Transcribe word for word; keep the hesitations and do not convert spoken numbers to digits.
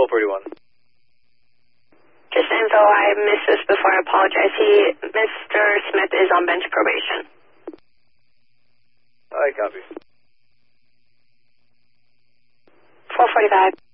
twelve thirty-one. Just info, I missed this before, I apologize. He, Mister Smith is on bench probation. I copy. four forty-five.